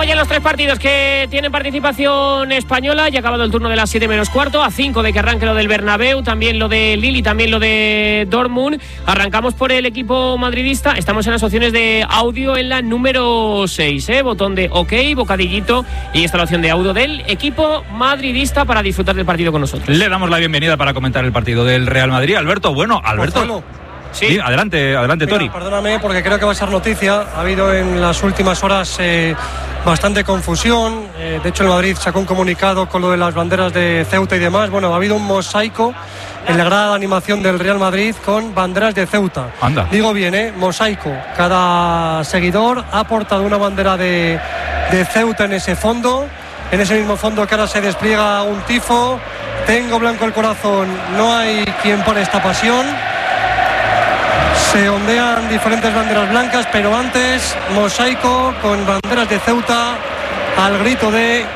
ya en los 3 partidos que tienen participación española. Ya ha acabado el turno de las 7 menos cuarto. A 5 de que arranque lo del Bernabéu, también lo de Lille y también lo de Dortmund. Arrancamos por el equipo madridista. Estamos en las opciones de audio en la número 6. Botón de OK, bocadillito y esta es la opción de audio del equipo madridista para disfrutar del partido con nosotros. Le damos la bienvenida para comentar el partido del Real Madrid. Alberto, Alberto. Sí, adelante, Tori. Perdóname porque creo que va a ser noticia. Ha habido en las últimas horas bastante confusión. De hecho, el Madrid sacó un comunicado con lo de las banderas de Ceuta y demás. Bueno, ha habido un mosaico en la grada de animación del Real Madrid con banderas de Ceuta. Anda. Digo bien, mosaico. Cada seguidor ha portado una bandera de Ceuta en ese fondo. En ese mismo fondo que ahora se despliega un tifo. Tengo blanco el corazón, no hay quien pare esta pasión. Se ondean diferentes banderas blancas, pero antes mosaico con banderas de Ceuta al grito de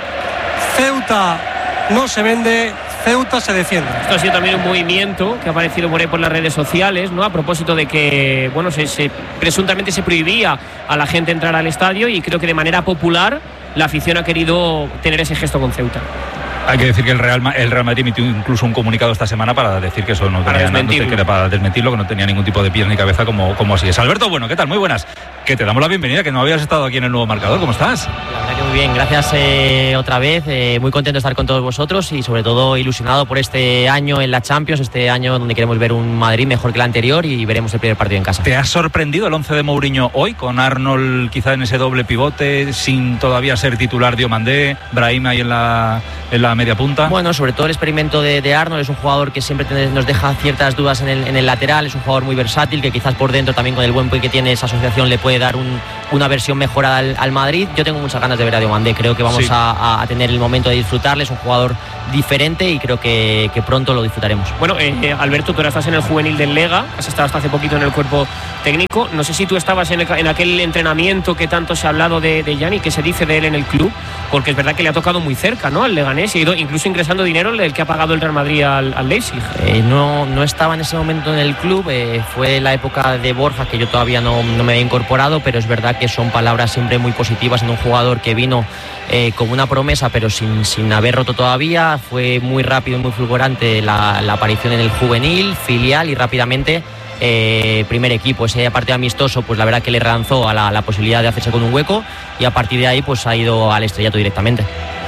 Ceuta no se vende, Ceuta se defiende. Esto ha sido también un movimiento que ha aparecido por ahí por las redes sociales, ¿no? A propósito de que, bueno, presuntamente se prohibía a la gente entrar al estadio y creo que de manera popular la afición ha querido tener ese gesto con Ceuta. Hay que decir que el Real Madrid emitió incluso un comunicado esta semana para decir que eso para desmentirlo, que no tenía ningún tipo de pies ni cabeza como así es. Alberto, bueno, ¿qué tal? Muy buenas. Que te damos la bienvenida, que no habías estado aquí en el Nuevo Marcador. ¿Cómo estás? La verdad que muy bien, gracias otra vez. Muy contento de estar con todos vosotros y sobre todo ilusionado por este año en la Champions, este año donde queremos ver un Madrid mejor que el anterior y veremos el primer partido en casa. ¿Te ha sorprendido el 11 de Mourinho hoy, con Arnold quizá en ese doble pivote, sin todavía ser titular Diomandé, Brahim ahí en la media punta? Bueno, sobre todo el experimento de Arnold. Es un jugador que siempre nos deja ciertas dudas en el lateral. Es un jugador muy versátil que quizás por dentro también con el buen play que tiene esa asociación le puede dar una versión mejorada al Madrid. Yo tengo muchas ganas de ver a Diomandé. Creo que vamos a tener el momento de disfrutarle. Es un jugador diferente y creo que pronto lo disfrutaremos. Bueno, Alberto, tú ahora estás en el juvenil del Lega, has estado hasta hace poquito en el cuerpo técnico. No sé si tú estabas en aquel entrenamiento que tanto se ha hablado de Gianni, que se dice de él en el club, porque es verdad que le ha tocado muy cerca, ¿no?, al Leganés, y ha ido incluso ingresando dinero el que ha pagado el Real Madrid al Leipzig. No estaba en ese momento en el club, fue la época de Borja, que yo todavía no me había incorporado, pero es verdad que son palabras siempre muy positivas en un jugador que vino como una promesa, pero sin haber roto todavía. Fue muy rápido y muy fulgurante la aparición en el juvenil, filial y rápidamente primer equipo. Ese partido amistoso, pues la verdad que le relanzó a la posibilidad de hacerse con un hueco y a partir de ahí pues ha ido al estrellato directamente.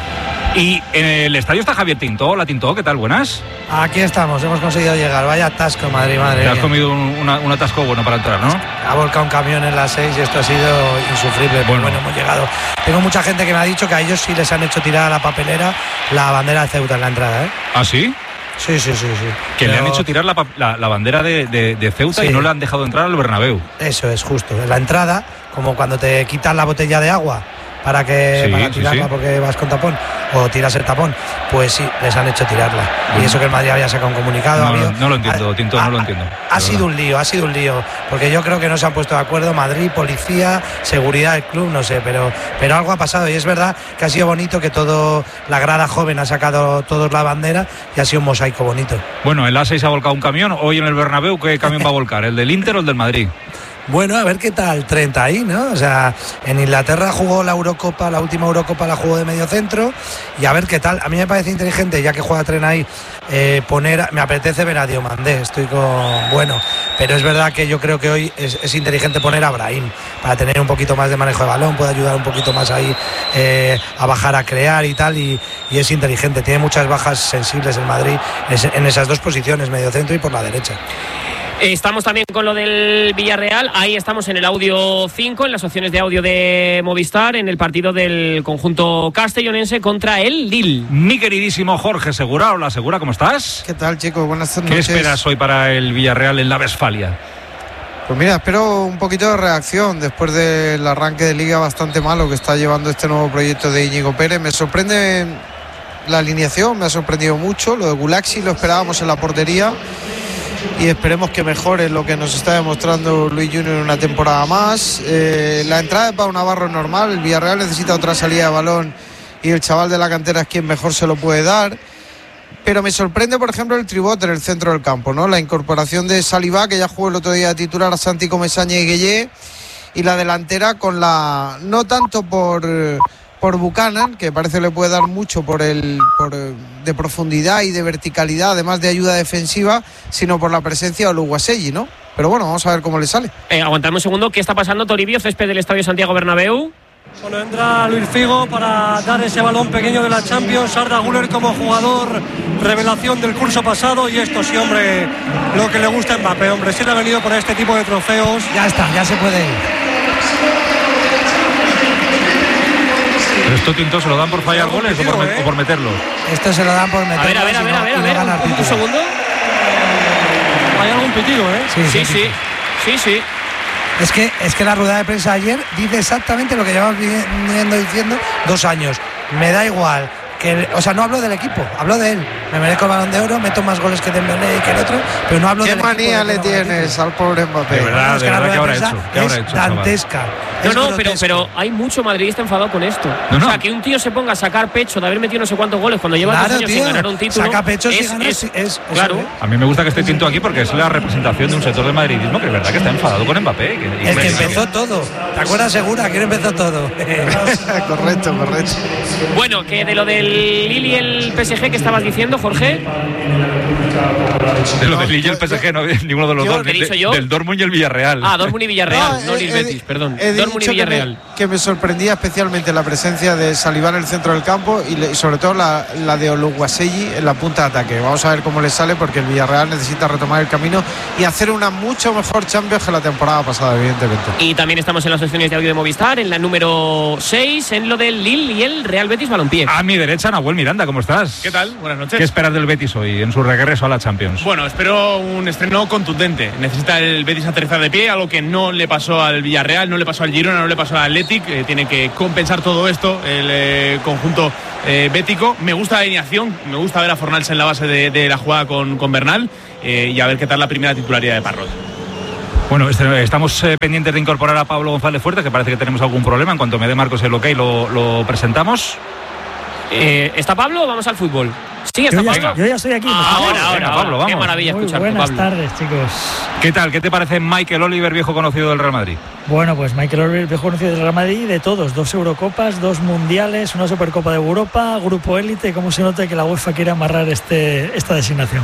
Y en el estadio está Javier Tintó. Hola, Tintó, ¿qué tal? Buenas. Aquí estamos, hemos conseguido llegar. Vaya atasco, madre. Te has comido un atasco bueno para entrar, ¿no? Ha volcado un camión en las 6 y esto ha sido insufrible. Bueno, hemos llegado. Tengo mucha gente que me ha dicho que a ellos sí les han hecho tirar a la papelera la bandera de Ceuta en la entrada, ¿eh? ¿Ah, sí? Sí. Que le han hecho tirar la bandera de Ceuta, sí, y no le han dejado entrar al Bernabéu. Eso es, justo. En la entrada, como cuando te quitan la botella de agua para tirarla porque vas con tapón o tiras el tapón, pues sí, les han hecho tirarla. Y eso que el Madrid había sacado un comunicado. No lo entiendo, Tinto, no lo entiendo. Ha sido un lío, porque yo creo que no se han puesto de acuerdo Madrid, policía, seguridad del club, no sé, pero algo ha pasado y es verdad que ha sido bonito que todo la grada joven ha sacado todos la bandera y ha sido un mosaico bonito. Bueno, el A6 ha volcado un camión, hoy en el Bernabéu, ¿qué camión va a volcar? ¿El del Inter o el del Madrid? Bueno, a ver qué tal 30 ahí, ¿no? O sea, en Inglaterra jugó la Eurocopa, la última Eurocopa la jugó de medio centro y a ver qué tal. A mí me parece inteligente, ya que juega Tren ahí, me apetece ver a Diomandé, pero es verdad que yo creo que hoy es inteligente poner a Brahim para tener un poquito más de manejo de balón, puede ayudar un poquito más ahí a bajar a crear y tal, y es inteligente. Tiene muchas bajas sensibles el Madrid en esas dos posiciones, medio centro y por la derecha. Estamos también con lo del Villarreal. Ahí estamos en el audio 5, en las opciones de audio de Movistar, en el partido del conjunto castellonense contra el Lille. Mi queridísimo Jorge Segura. Hola, Segura, ¿cómo estás? ¿Qué tal, chicos? Buenas noches. ¿Qué esperas hoy para el Villarreal en la Westfalia? Pues mira, espero un poquito de reacción después del arranque de liga bastante malo que está llevando este nuevo proyecto de Íñigo Pérez. Me sorprende la alineación, me ha sorprendido mucho. Lo de Gulaxi lo esperábamos en la portería y esperemos que mejore lo que nos está demostrando Luis Junior en una temporada más. La entrada de Pau Navarro es normal, el Villarreal necesita otra salida de balón y el chaval de la cantera es quien mejor se lo puede dar. Pero me sorprende, por ejemplo, el tribote en el centro del campo, ¿no? La incorporación de Saliba, que ya jugó el otro día de titular a Santi Comesaña y Gueye, y la delantera con la... no tanto por por Buchanan, que parece le puede dar mucho de profundidad y de verticalidad, además de ayuda defensiva, sino por la presencia de Oluwaseyi, ¿no? Pero bueno, vamos a ver cómo le sale. Aguantadme un segundo, ¿qué está pasando, Toribio, césped del Estadio Santiago Bernabéu? Bueno, entra Luis Figo para dar ese balón pequeño de la Champions. Arda Güler como jugador revelación del curso pasado, y esto sí, hombre, lo que le gusta a Mbappé, hombre, si le ha venido por este tipo de trofeos. Ya está, ya se puede ir. Pero esto, Tinto, ¿se lo dan por fallar goles o por meterlos? Esto se lo dan por meterlos. A ver, un segundo. Hay algún pitido, ¿eh? Sí. Es que la rueda de prensa ayer dice exactamente lo que llevamos viniendo diciendo 2 años. Me da igual. O sea, no hablo del equipo, hablo de él. Me merezco el Balón de Oro, meto más goles que Dembélé y que el otro, pero no hablo del equipo. ¿Qué manía le tienes al pobre Mbappé? De verdad, ¿qué habrá hecho? Es dantesca. Pero hay mucho madridista enfadado con esto. No. O sea, que un tío se ponga a sacar pecho de haber metido no sé cuántos goles cuando lleva 2 años sin ganar un título. Saca pecho sin ganar, claro. A mí me gusta que esté Tinto aquí porque es la representación de un sector del madridismo que es verdad que está enfadado con Mbappé. El que empezó todo. ¿Te acuerdas, Segura? ¿Quién empezó todo? Correcto. Bueno, que de lo del Lille y el PSG que estabas diciendo, Jorge. De lo del Lille y el PSG, no ninguno de los dos. ¿Qué he dicho yo? Del Dortmund y el Villarreal. Dortmund y Villarreal, no Lille Betis, perdón. Dortmund y Villarreal. Que me sorprendía especialmente la presencia de Saliba en el centro del campo y sobre todo la de Oluwaseyi en la punta de ataque. Vamos a ver cómo le sale, porque el Villarreal necesita retomar el camino y hacer una mucho mejor Champions que la temporada pasada, evidentemente. Y también estamos en las secciones de audio de Movistar, en la número 6, en lo del Lille y el Real Betis Balompié. A mi derecha, Nahuel Miranda, ¿cómo estás? ¿Qué tal? Buenas noches. ¿Qué esperas del Betis hoy en su regreso a la Champions? Bueno, espero un estreno contundente. Necesita el Betis aterrizar de pie, algo que no le pasó al Villarreal, no le pasó al Girona, no le pasó al Athletic. Tiene que compensar todo esto el conjunto bético. Me gusta la alineación, me gusta ver a Fornals en la base de la jugada con Bernal, y a ver qué tal la primera titularidad de Parrot. Bueno, estamos pendientes de incorporar a Pablo González Fuertes, que parece que tenemos algún problema. En cuanto me dé Marcos el ok, lo presentamos. ¿Está Pablo o vamos al fútbol? Sí, está Pablo. Yo ya estoy aquí. Ahora, Pablo, vamos. Qué maravilla escucharte, Pablo. Buenas tardes, chicos. ¿Qué tal? ¿Qué te parece Michael Oliver, viejo conocido del Real Madrid? Bueno, pues Michael Oliver, viejo conocido del Real Madrid, de todos. 2 Eurocopas, 2 Mundiales, una Supercopa de Europa, Grupo Élite. ¿Cómo se nota que la UEFA quiere amarrar esta designación?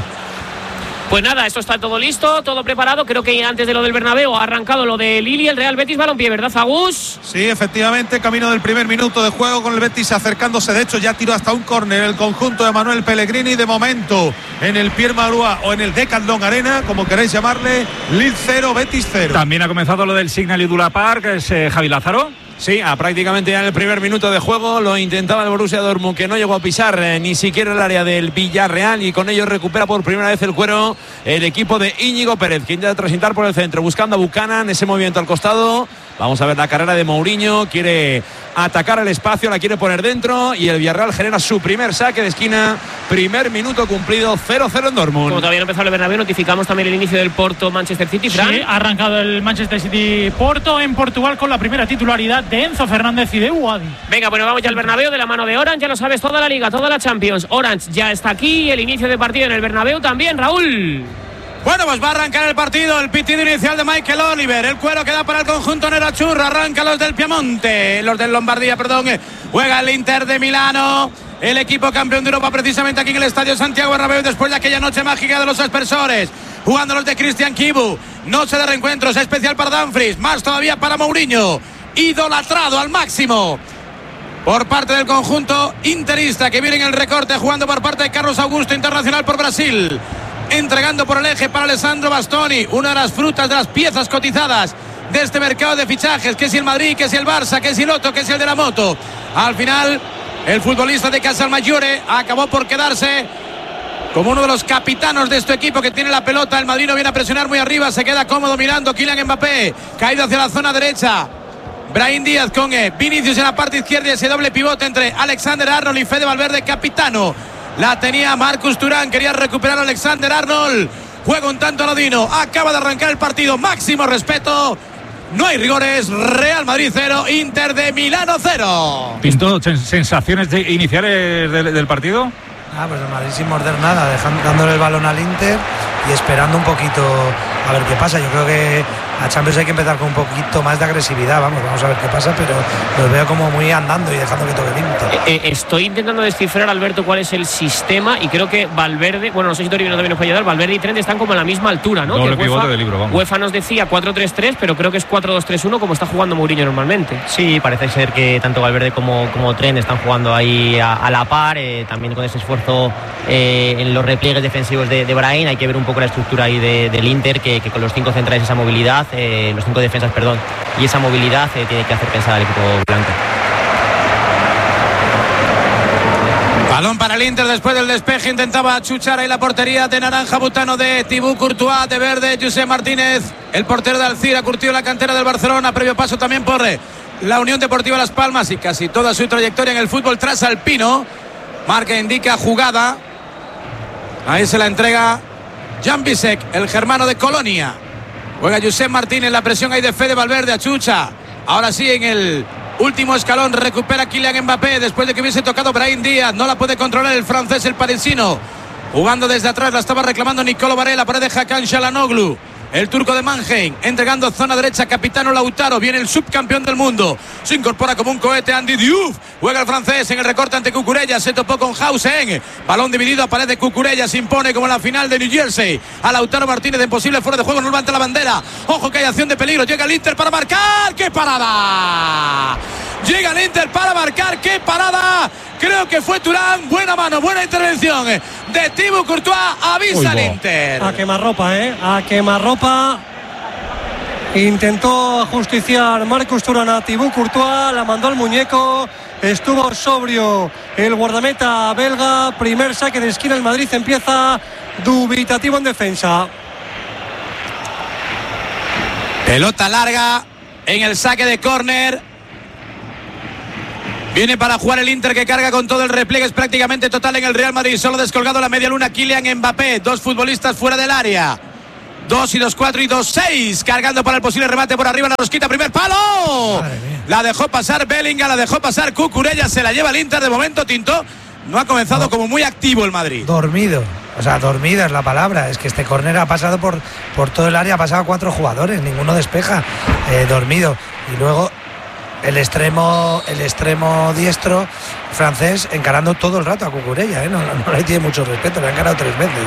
Pues nada, esto está todo listo, todo preparado. Creo que antes de lo del Bernabéu ha arrancado lo de Lille y el Real Betis Balompié, ¿verdad, Agus? Sí, efectivamente, camino del primer minuto de juego con el Betis acercándose. De hecho, ya tiró hasta un córner el conjunto de Manuel Pellegrini. De momento, en el Pierre Mauroy o en el Decathlon Arena, como queréis llamarle, Lille 0, Betis 0. También ha comenzado lo del Signal Iduna Park, es Javi Lázaro. Sí, prácticamente ya en el primer minuto de juego lo intentaba el Borussia Dortmund, que no llegó a pisar ni siquiera el área del Villarreal, y con ello recupera por primera vez el cuero el equipo de Íñigo Pérez, que intenta transitar por el centro buscando a Buchanan, ese movimiento al costado. Vamos a ver la carrera de Mourinho, quiere atacar el espacio, la quiere poner dentro, y el Villarreal genera su primer saque de esquina. Primer minuto cumplido, 0-0 en Dortmund. Como todavía no empezó el Bernabéu, notificamos también el inicio del Porto Manchester City. Fran. Sí, ha arrancado el Manchester City Porto en Portugal con la primera titularidad de Enzo Fernández y de Uadi. Venga, bueno, vamos ya al Bernabéu de la mano de Orange. Ya lo sabes, toda la Liga, toda la Champions. Orange ya está aquí, el inicio de partido en el Bernabéu también, Raúl. Bueno, pues va a arrancar el partido, el pitido inicial de Michael Oliver. El cuero queda para el conjunto Nerazzurro. Arranca los del Piemonte, los del Lombardía, perdón. Juega el Inter de Milano, el equipo campeón de Europa, precisamente aquí en el Estadio Santiago Bernabéu, después de aquella noche mágica de los aspersores. Jugando los de Christian Kibu. Noche de reencuentros especial para Dumfries, más todavía para Mourinho. Idolatrado al máximo por parte del conjunto interista, que viene en el recorte, jugando por parte de Carlos Augusto, internacional por Brasil. Entregando por el eje para Alessandro Bastoni, una de las frutas, de las piezas cotizadas de este mercado de fichajes, que si el Madrid, que si el Barça, que si el Otto, que si el de la moto. Al final, el futbolista de Casalmaggiore acabó por quedarse como uno de los capitanos de este equipo, que tiene la pelota. El Madrid no viene a presionar muy arriba, se queda cómodo mirando Kylian Mbappé, caído hacia la zona derecha. Brahim Díaz con Vinicius en la parte izquierda, y ese doble pivote entre Alexander Arnold y Fede Valverde, capitano. La tenía Marcus Thuram, quería recuperar a Alexander Arnold. Juega un tanto Ladino, acaba de arrancar el partido, máximo respeto. No hay rigores, Real Madrid 0, Inter de Milano 0. Pinto, ¿sensaciones iniciales del partido? Pues el Madrid sin morder nada, dándole el balón al Inter y esperando un poquito a ver qué pasa. Yo creo que la Champions hay que empezar con un poquito más de agresividad. Vamos a ver qué pasa, pero los veo como muy andando y dejando que toque el Inter. Estoy intentando descifrar, Alberto, cuál es el sistema, y creo que Valverde, bueno, no sé si Toribio también nos puede ayudar, Valverde y Trent están como a la misma altura, ¿no? Doble que pivote de libro, vamos. UEFA nos decía 4-3-3, pero creo que es 4-2-3-1 como está jugando Mourinho normalmente. Sí, parece ser que tanto Valverde como Trent están jugando ahí a la par, también con ese esfuerzo en los repliegues defensivos de Brahim. Hay que ver un poco la estructura ahí del Inter, que con los 5 centrales, esa movilidad, los 5 defensas, perdón, y esa movilidad tiene que hacer pensar al equipo blanco. Balón para el Inter después del despeje, intentaba chuchar ahí la portería de naranja Butano, de Thibaut Courtois, de verde Josep Martínez, el portero de Alcira, curtió la cantera del Barcelona, previo paso también por la Unión Deportiva Las Palmas y casi toda su trayectoria en el fútbol trasalpino. Marca indica jugada, ahí se la entrega Jan Bisek, el germano de Colonia. Juega Josep Martínez, la presión ahí de Fede Valverde, a chucha. Ahora sí, en el último escalón recupera Kylian Mbappé después de que hubiese tocado Brahim Díaz. No la puede controlar el francés, el parisino. Jugando desde atrás, la estaba reclamando Nicolo Varela, pared de Hakan Çalhanoğlu. El turco de Mannheim, entregando zona derecha, Capitano Lautaro. Viene el subcampeón del mundo. Se incorpora como un cohete Andy Diouf. Juega el francés en el recorte ante Cucurella. Se topó con Hausen. Balón dividido a pared de Cucurella. Se impone como en la final de New Jersey. A Lautaro Martínez en posible fuera de juego. No levanta la bandera. Ojo que hay acción de peligro. Llega el Inter para marcar. ¡Qué parada! Llega el Inter para marcar. ¡Qué parada! Creo que fue Thuram. Buena mano, buena intervención de Thibaut Courtois. Avisa al Inter. A quemarropa, a quemarropa. Intentó ajusticiar Marcus Thuram a Thibaut Courtois. La mandó al muñeco. Estuvo sobrio el guardameta belga. Primer saque de esquina. El Madrid empieza dubitativo en defensa. Pelota larga en el saque de córner. Viene para jugar el Inter, que carga con todo el repliegue, es prácticamente total en el Real Madrid. Solo descolgado la media luna Kylian Mbappé. 2 futbolistas fuera del área. 2 y 2, 4 y 2, 6. Cargando para el posible remate por arriba. La rosquita, primer palo. La dejó pasar Bellingham, la dejó pasar Cucurella. Se la lleva el Inter de momento. Tinto no ha comenzado como muy activo el Madrid. Dormido. O sea, dormida es la palabra. Es que este córner ha pasado por todo el área. Ha pasado a 4 jugadores. Ninguno despeja. Dormido. Y luego el extremo diestro francés encarando todo el rato a Cucurella, no le tiene mucho respeto, le ha encarado 3 veces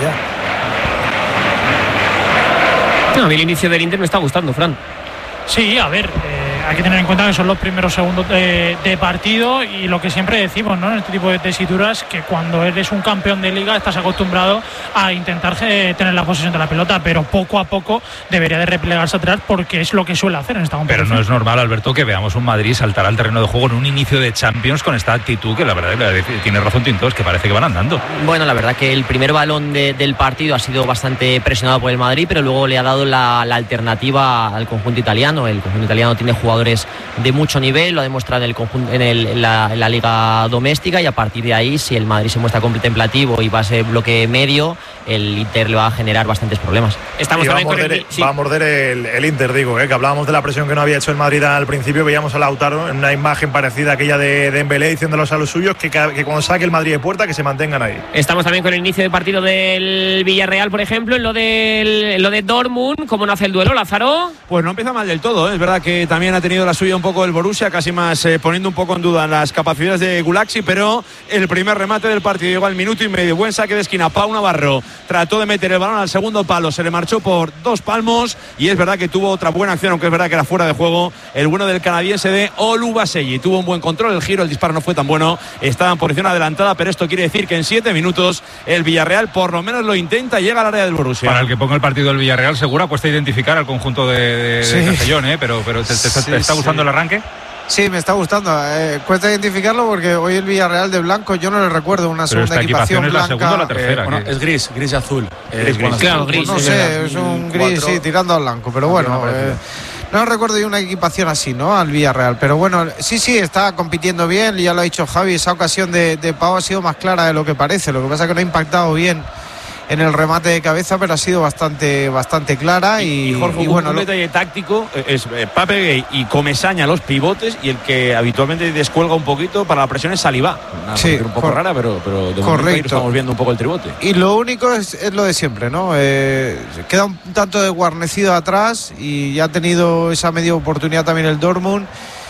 ya. A mí el inicio del Inter me está gustando, Fran. Sí, a ver, hay que tener en cuenta que son los primeros segundos de partido, y lo que siempre decimos, ¿no?, en este tipo de tesituras, que cuando eres un campeón de liga estás acostumbrado a intentar tener la posesión de la pelota, pero poco a poco debería de replegarse atrás, porque es lo que suele hacer en esta competición. Pero no es normal, Alberto, que veamos un Madrid saltar al terreno de juego en un inicio de Champions con esta actitud, que la verdad tiene razón Tintos, que parece que van andando. Bueno, la verdad que el primer balón del partido ha sido bastante presionado por el Madrid, pero luego le ha dado la alternativa al conjunto italiano. El conjunto italiano tiene jugadores de mucho nivel, lo ha demostrado en la liga doméstica, y a partir de ahí, si el Madrid se muestra contemplativo y va a ser bloque medio, el Inter le va a generar bastantes problemas. Estamos va a morder el Inter, digo, que hablábamos de la presión que no había hecho el Madrid al principio. Veíamos a Lautaro en una imagen parecida a aquella de Dembélé, diciéndolos a los suyos que cuando saque el Madrid de puerta, que se mantengan ahí. Estamos también con el inicio de partido del Villarreal, por ejemplo, en lo de Dortmund. ¿Cómo nace el duelo, Lázaro? Pues no empieza mal del todo, Es verdad que también ha tenido la suya un poco el Borussia, casi más poniendo un poco en duda las capacidades de Gulaxi, pero el primer remate del partido llegó al minuto y medio. Buen saque de esquina. Pau Navarro trató de meter el balón al segundo palo, se le marchó por 2 palmos, y es verdad que tuvo otra buena acción, aunque es verdad que era fuera de juego, el bueno del canadiense de Oluwaseyi. Tuvo un buen control, el giro, el disparo no fue tan bueno, estaba en posición adelantada, pero esto quiere decir que en 7 minutos el Villarreal por lo menos lo intenta y llega al área del Borussia. Para el que ponga el partido del Villarreal, segura cuesta identificar al conjunto de Castellón, pero ¿te está gustando el arranque? Sí, me está gustando. Cuesta identificarlo porque hoy el Villarreal de blanco yo no le recuerdo una segunda equipación es blanca. ¿La segunda o la tercera? Es gris y azul. Claro, gris. No sé, es un gris, sí, tirando al blanco, pero bueno. No recuerdo yo una equipación así, ¿no?, al Villarreal. Pero bueno, sí, está compitiendo bien. Ya lo ha dicho Javi, esa ocasión de Pau ha sido más clara de lo que parece. Lo que pasa es que no ha impactado bien en el remate de cabeza, pero ha sido bastante Jorge, y bueno, un detalle táctico es Pape Gueye y Comesaña los pivotes, y el que habitualmente descuelga un poquito para la presión es Saliba. Sí, un poco rara, pero de momento estamos viendo un poco el tribote. Y lo único es lo de siempre, ¿no? Queda un tanto desguarnecido atrás y ya ha tenido esa media oportunidad también el Dortmund.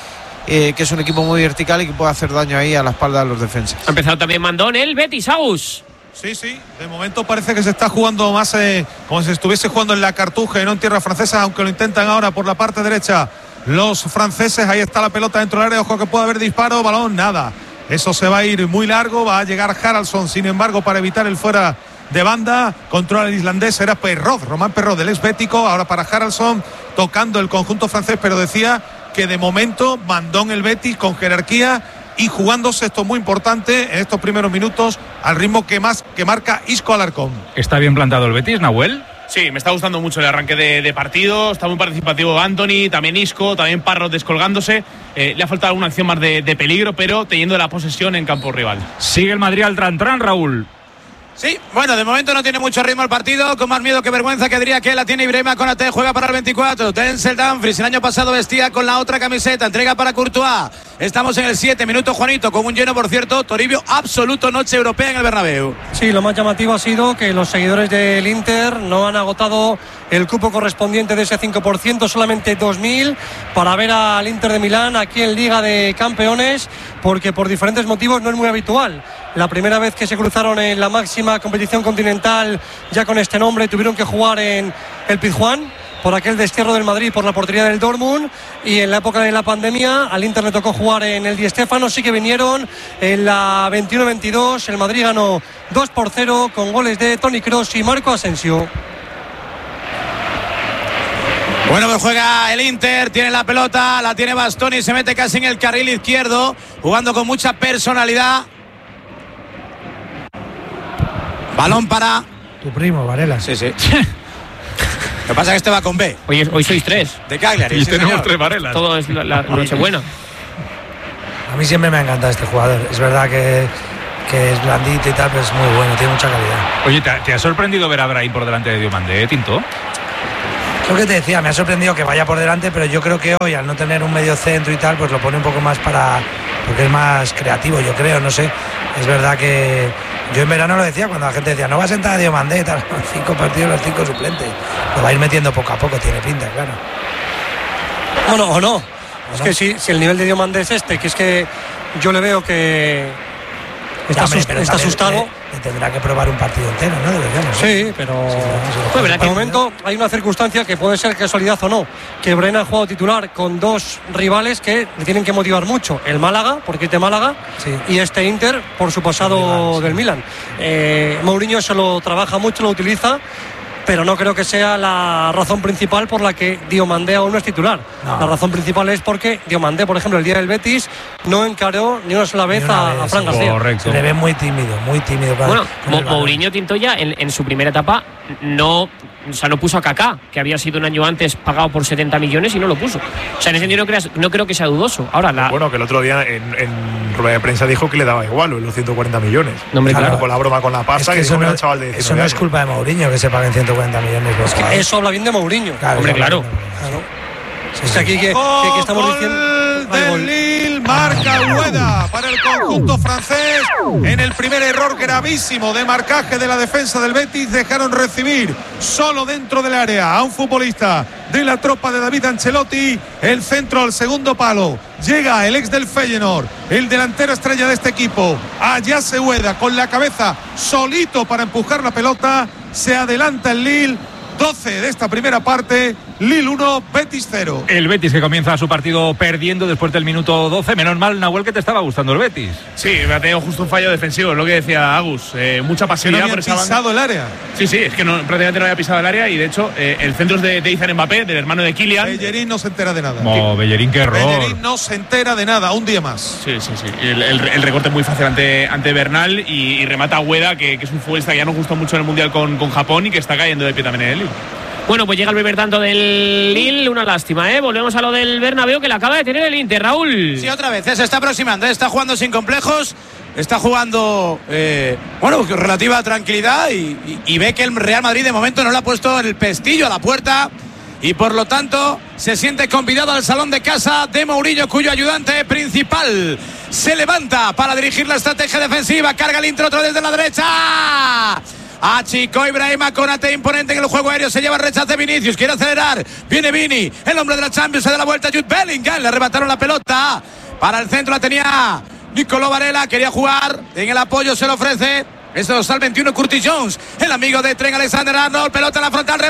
Que es un equipo muy vertical y que puede hacer daño ahí a la espalda de los defensas. Ha empezado también Mandón, el Betis, Agus. Sí, de momento parece que se está jugando más como si estuviese jugando en la Cartuja y no en tierra francesa, aunque lo intentan ahora por la parte derecha los franceses. Ahí está la pelota dentro del área, ojo que puede haber disparo, balón, nada. Eso se va a ir muy largo, va a llegar Haraldsson, sin embargo, para evitar el fuera de banda. Controla el islandés, era Perrot, Román Perrot, del ex bético, ahora para Haraldsson, tocando el conjunto francés, pero decía que de momento Mandón el Betis con jerarquía y jugándose esto muy importante en estos primeros minutos al ritmo que marca Isco Alarcón. ¿Está bien plantado el Betis, Nahuel? Sí, me está gustando mucho el arranque de partido, está muy participativo Anthony, también Isco, también Parrot descolgándose. Le ha faltado alguna acción más de peligro, pero teniendo la posesión en campo rival. Sigue el Madrid al tran-tran, Raúl. Sí, bueno, de momento no tiene mucho ritmo el partido, con más miedo que vergüenza, que diría que la tiene Ibrahima Konaté, juega para el 24, Denzel Dumfries, el año pasado vestía con la otra camiseta, entrega para Courtois, estamos en el 7 minuto, Juanito, con un lleno, por cierto, Toribio absoluto, noche europea en el Bernabéu. Sí, lo más llamativo ha sido que los seguidores del Inter no han agotado el cupo correspondiente de ese 5%, solamente 2.000 para ver al Inter de Milán aquí en Liga de Campeones, porque por diferentes motivos no es muy habitual. La primera vez que se cruzaron en la máxima competición continental ya con este nombre tuvieron que jugar en el Pizjuán por aquel destierro del Madrid por la portería del Dortmund, y en la época de la pandemia al Inter le tocó jugar en el Di Stéfano. Sí que vinieron en la 21-22, el Madrid ganó 2-0 con goles de Toni Kroos y Marco Asensio. Bueno, pues juega el Inter, tiene la pelota, la tiene Bastoni, se mete casi en el carril izquierdo, jugando con mucha personalidad. Balón para tu primo, Varela. Sí. Lo que pasa es que este va con B. Hoy sois 3. De Cagliari. Y sí, tenemos señor. 3 Varelas. Todo es la Nochebuena. A mí siempre me ha encantado este jugador. Es verdad que es blandito y tal, pero es muy bueno, tiene mucha calidad. Oye, ¿te ha sorprendido ver a Brahim por delante de Diomandé, Tinto? Lo que te decía, me ha sorprendido que vaya por delante, pero yo creo que hoy, al no tener un medio centro y tal, pues lo pone un poco más porque es más creativo, yo creo, no sé. Es verdad que yo en verano lo decía, cuando la gente decía, no va a sentar a Diomandé, tal, 5 partidos, los 5 suplentes. Lo va a ir metiendo poco a poco, tiene pinta, claro. Bueno, o no. Es que si el nivel de Diomandé es este, que es que yo le veo que está asustado. Le tendrá que probar un partido entero, ¿no? Deberíamos, ¿no? Sí, pero de momento hay una circunstancia que puede ser casualidad o no, que Brena ha jugado titular con 2 rivales que le tienen que motivar mucho, el Málaga, porque es de Málaga, sí, y este Inter por su pasado del Milan. Mourinho se lo trabaja mucho, lo utiliza, pero no creo que sea la razón principal por la que Diomandé aún no es titular. No. La razón principal es porque Diomandé, por ejemplo, el día del Betis no encaró ni una sola vez a Fran García. Correcto. Se le ve muy tímido. Bueno, Mourinho, Tintoya, en su primera etapa no puso a Kaká, que había sido un año antes pagado por 70 millones y no lo puso. O sea, en ese sentido no creo que sea dudoso. Ahora Bueno, que el otro día en rueda de prensa dijo que le daba igual los 140 millones. No, hombre, claro. Con la broma con la pasta, es que eso no, chaval de 19 eso no es culpa de Mourinho que se paguen 140 millones. Es que eso habla bien de Mourinho. Claro, hombre, claro. Es que aquí que estamos diciendo. Del Lille, marca Ueda para el conjunto francés. En el primer error gravísimo de marcaje de la defensa del Betis, dejaron recibir solo dentro del área a un futbolista de la tropa de David Ancelotti. El centro al segundo palo. Llega el ex del Feyenoord, el delantero estrella de este equipo, Ayase Ueda, con la cabeza solito para empujar la pelota. Se adelanta el Lille. 12 de esta primera parte, Lille 1, Betis 0. El Betis que comienza su partido perdiendo después del minuto 12. Menos mal, Nahuel, que te estaba gustando el Betis. Sí, me ha tenido justo un fallo defensivo, es lo que decía Agus. Mucha pasividad no por esa banda. pisado el área. Sí, es que prácticamente no había pisado el área, y de hecho el centro es de Ethan Mbappé, del hermano de Kylian. Bellerín no se entera de nada. Bellerín, qué error. Bellerín no se entera de nada, un día más. Sí. El recorte muy fácil ante Bernal, y remata a Ueda, que es un futbolista que ya nos gustó mucho en el Mundial con Japón y que está cayendo de pie también en el Lille. Bueno, pues llega el primer tanto del Lille, una lástima, ¿eh? Volvemos a lo del Bernabéu, que la acaba de tener el Inter, Raúl. Sí, otra vez, se está aproximando, está jugando sin complejos. está jugando con relativa tranquilidad y ve que el Real Madrid de momento no le ha puesto el pestillo a la puerta y por lo tanto se siente convidado al salón de casa de Mourinho, cuyo ayudante principal se levanta para dirigir la estrategia defensiva. Carga el Inter otra vez desde la derecha. Achicó Ibrahima, Konate imponente en el juego aéreo, se lleva el rechazo de Vinicius, quiere acelerar, viene Vini, el hombre de la Champions, se da la vuelta a Jude Bellingham, le arrebataron la pelota, para el centro la tenía Nicolò Varela, quería jugar, en el apoyo se lo ofrece, eso está el 21 Curtis Jones, el amigo de Trent Alexander-Arnold, pelota en la frontal,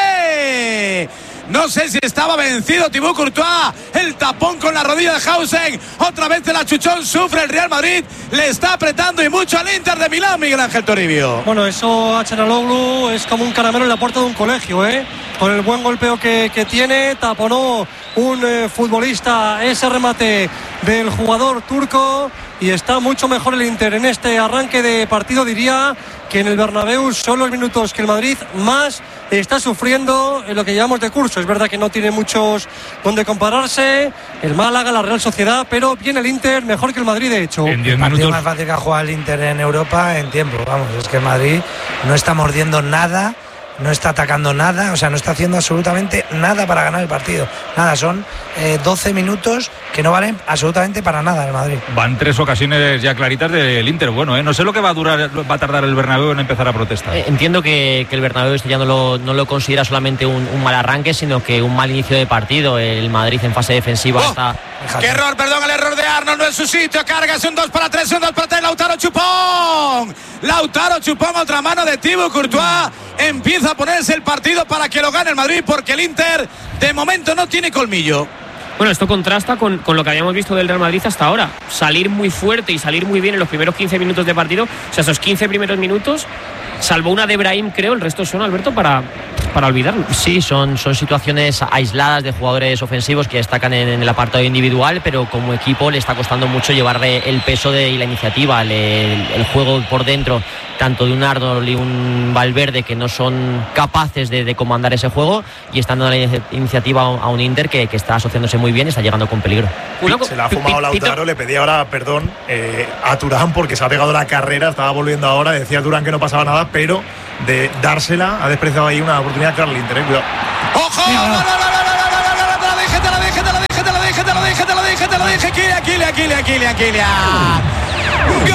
remate. No sé si estaba vencido Thibaut Courtois, el tapón con la rodilla de Hausen, otra vez el achuchón, sufre el Real Madrid, le está apretando y mucho al Inter de Milán, Miguel Ángel Toribio. Bueno, eso a Çalhanoğlu es como un caramelo en la puerta de un colegio, con el buen golpeo que tiene, taponó un futbolista ese remate del jugador turco y está mucho mejor el Inter en este arranque de partido, diría que en el Bernabéu son los minutos que el Madrid más está sufriendo en lo que llevamos de curso. Es verdad que no tiene muchos donde compararse, el Málaga, la Real Sociedad, pero viene el Inter mejor que el Madrid, de hecho. En 10 minutos más fácil que ha jugado el Inter en Europa en tiempo, vamos, es que el Madrid no está mordiendo nada, no está atacando nada, o sea, no está haciendo absolutamente nada para ganar el partido. Nada, son 12 minutos que no valen absolutamente para nada el Madrid. Van 3 ocasiones ya claritas del Inter. Bueno, no sé lo que va a tardar el Bernabéu en empezar a protestar. Entiendo que el Bernabéu ya no lo considera solamente un mal arranque, sino que un mal inicio de partido. El Madrid en fase defensiva está... ¡Qué error! Perdón, el error de Arnold, no es su sitio. Carga, es un 2-3, un 2-3. Lautaro Chupón. Lautaro Chupón, otra mano de Thibaut Courtois. Empieza a ponerse el partido para que lo gane el Madrid, porque el Inter de momento no tiene colmillo. Bueno, esto contrasta con lo que habíamos visto del Real Madrid hasta ahora. Salir muy fuerte y salir muy bien en los primeros 15 minutos de partido. O sea, esos 15 primeros minutos, salvo una de Brahim, creo, el resto son, Alberto, para olvidarlo. Sí, son situaciones aisladas de jugadores ofensivos que destacan en el apartado individual, pero como equipo le está costando mucho llevarle el peso y la iniciativa, el juego por dentro, tanto de un Arnold y un Valverde, que no son capaces de comandar ese juego, y están dando la iniciativa a un Inter que está asociándose muy bien y está llegando con peligro. Se la ha fumado Lautaro, le pedí ahora perdón a Turán porque se ha pegado la carrera, estaba volviendo ahora, decía Turán que no pasaba nada, pero de dársela ha despreciado ahí una oportunidad claro el Inter, cuidado. ¡Ojo! Te lo dije, Kylian. ¡Gol!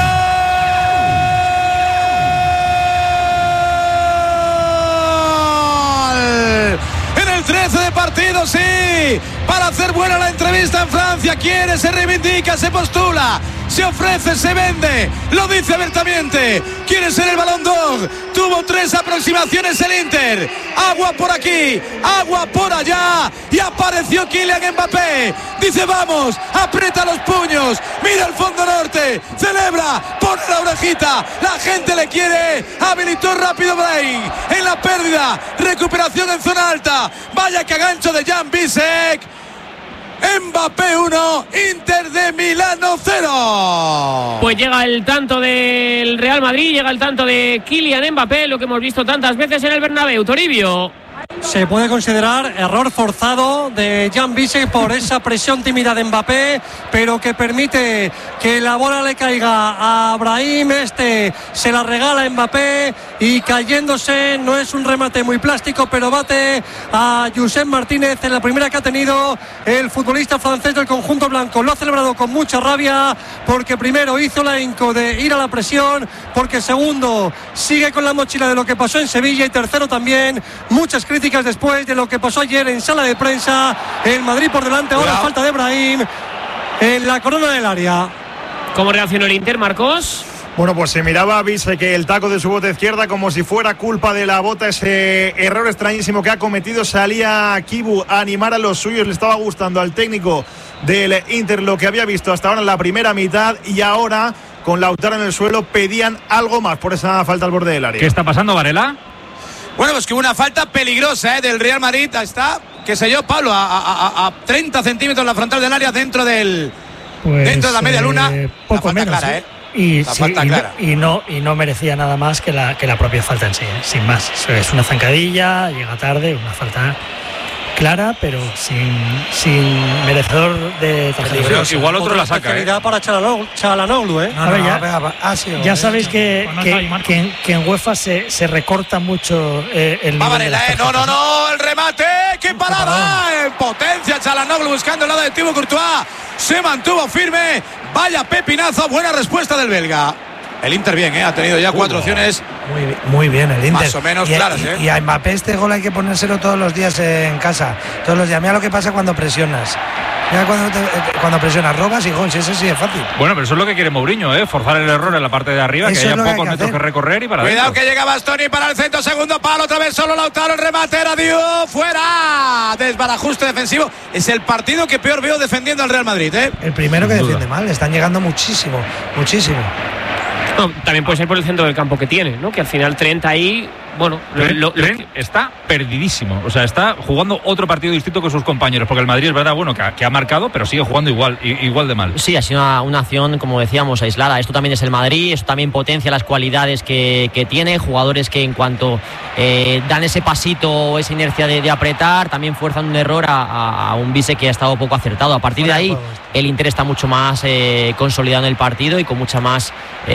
En el 13 de partido, sí, para hacer buena la entrevista en Francia. Quiere, se reivindica, se postula, se ofrece, se vende, lo dice abiertamente. Quiere ser el Balón d'Or. Tuvo 3 aproximaciones el Inter. Agua por aquí, agua por allá, y apareció Kylian Mbappé. Dice vamos, aprieta los puños, mira el fondo norte, celebra, pone la orejita, la gente le quiere. Habilitó rápido Brahim en la pérdida, recuperación en zona alta. Vaya que gancho de Jan Bisek. Mbappé 1, Inter de Milano 0. Pues llega el tanto del Real Madrid, llega el tanto de Kylian Mbappé, lo que hemos visto tantas veces en el Bernabéu. Toribio. Se puede considerar error forzado de Jan Bisek por esa presión tímida de Mbappé, pero que permite que la bola le caiga a Brahim. Se la regala a Mbappé y cayéndose, no es un remate muy plástico, pero bate a Josep Martínez en la primera que ha tenido el futbolista francés del conjunto blanco. Lo ha celebrado con mucha rabia porque primero hizo la hinco de ir a la presión, porque segundo sigue con la mochila de lo que pasó en Sevilla, y tercero también muchas críticas después de lo que pasó ayer en sala de prensa. El Madrid por delante, ahora falta de Brahim en la corona del área. ¿Cómo reaccionó el Inter, Marcos? Bueno, pues se miraba a Bisek que el taco de su bota izquierda como si fuera culpa de la bota, ese error extrañísimo que ha cometido. Salía Kibu a animar a los suyos, le estaba gustando al técnico del Inter lo que había visto hasta ahora en la primera mitad, y ahora con Lautaro en el suelo pedían algo más por esa falta al borde del área. ¿Qué está pasando, Varela? Bueno, pues que hubo una falta peligrosa del Real Madrid. Está, qué sé yo, Pablo, a 30 centímetros la frontal del área, dentro de la media luna. Poco la falta menos, clara, y no merecía nada más que la propia falta en sí, sin más. Es una zancadilla, llega tarde, una falta clara, pero sin merecedor de tarjeta. Igual otro la saca. Para Çalhanoğlu, ¿eh? Ya sabéis que en UEFA se recorta mucho el Va nivel de Varela, las no, el remate, ¡qué parada! En potencia Çalhanoğlu buscando el lado de Thibaut Courtois, se mantuvo firme, vaya pepinazo, buena respuesta del belga. El Inter bien, ha tenido ya 4 opciones. Muy bien el Inter. Más o menos claras, Y a Mbappé este gol hay que ponérselo todos los días en casa. Todos los días. Mira lo que pasa cuando presionas. Mira cuando presionas, robas y gol. Si eso sí es fácil. Bueno, pero eso es lo que quiere Mourinho, forzar el error en la parte de arriba, eso que haya es pocos metros que recorrer y para Cuidado adentro. que llega Bastoni para el centro, segundo palo, otra vez solo Lautaro, el remate era Diu, fuera. Desbarajuste defensivo. Es el partido que peor veo defendiendo al Real Madrid, El primero que defiende mal. Están llegando muchísimo. No, también puede ser por el centro del campo que tiene, ¿no? Que al final 30 ahí, bueno, está perdidísimo. O sea, está jugando otro partido distinto con sus compañeros, porque el Madrid es verdad, bueno, que ha marcado, pero sigue jugando igual de mal. Sí, ha sido una acción, como decíamos, aislada. Esto también es el Madrid, esto también potencia las cualidades que tiene, jugadores que en cuanto dan ese pasito, esa inercia de apretar, también fuerzan un error a un Vise que ha estado poco acertado. A partir de ahí, el Inter está mucho más consolidado en el partido y con mucho más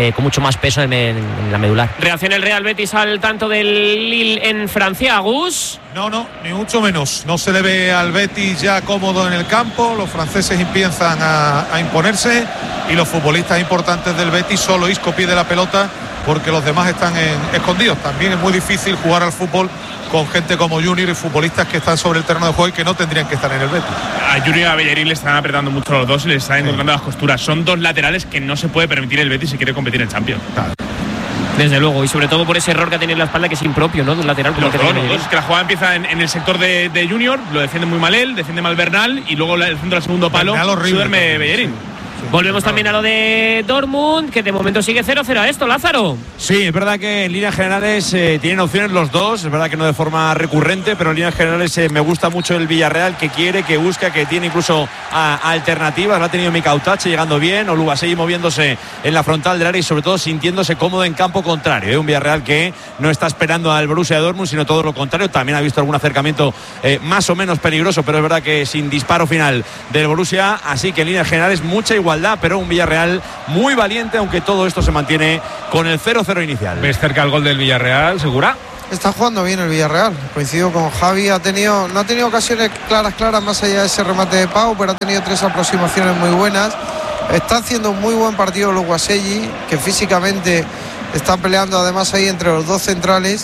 peso en la medular. Reacciona el Real Betis al tanto del Lille en Francia, Agus. No, ni mucho menos. No se le ve al Betis ya cómodo en el campo. Los franceses empiezan a imponerse y los futbolistas importantes del Betis solo Isco pide la pelota porque los demás están escondidos. También es muy difícil jugar al fútbol con gente como Junior y futbolistas que están sobre el terreno de juego y que no tendrían que estar en el Betis. A Junior y a Bellerín le están apretando mucho los dos y les están encontrando las costuras. Son dos laterales que no se puede permitir el Betis si quiere competir en Champions. Claro. Desde luego, y sobre todo por ese error que ha tenido en la espalda, que es impropio, ¿no? De un lateral como los el que tiene. dos, es que la jugada empieza en el sector de Junior, lo defiende muy mal él, defiende mal Bernal y luego el centro del segundo palo duerme Bellerín. Volvemos también a lo de Dortmund, que de momento sigue 0-0 a esto, Lázaro. Sí, es verdad que en líneas generales tienen opciones los dos, es verdad que no de forma recurrente, pero en líneas generales me gusta mucho el Villarreal, que quiere, que busca, que tiene incluso alternativas. Lo ha tenido Mika Utache llegando bien, Oluwaseyi moviéndose en la frontal del área y sobre todo sintiéndose cómodo en campo contrario. Un Villarreal que no está esperando al Borussia Dortmund, sino todo lo contrario. También ha visto algún acercamiento más o menos peligroso, pero es verdad que sin disparo final del Borussia, así que en líneas generales mucha igualdad, pero un Villarreal muy valiente, aunque todo esto se mantiene con el 0-0 inicial. ¿Ves cerca el gol del Villarreal, Segura? Está jugando bien el Villarreal, coincido con Javi, no ha tenido ocasiones claras más allá de ese remate de Pau, pero ha tenido 3 aproximaciones muy buenas. Está haciendo un muy buen partido Oluwaseyi, que físicamente está peleando además ahí entre los dos centrales